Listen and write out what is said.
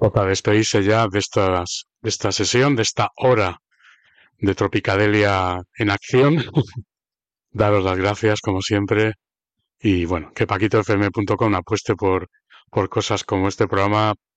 Toca despedirse ya de esta sesión, de esta hora de Tropicadelia en acción. Daros las gracias, como siempre. Y bueno, que PaquitoFM.com apueste por cosas como este programa